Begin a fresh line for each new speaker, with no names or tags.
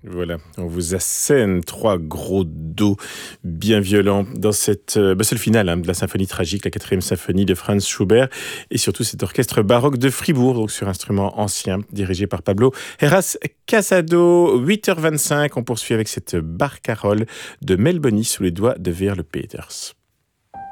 Voilà, on vous assène trois gros dos bien violents dans cette... c'est le final de la symphonie tragique, la quatrième symphonie de Franz Schubert, et surtout cet orchestre baroque de Fribourg, donc sur instrument ancien, dirigé par Pablo Heras Casado. 8h25, on poursuit avec cette barcarolle de Melbonis sous les doigts de Verle Peters.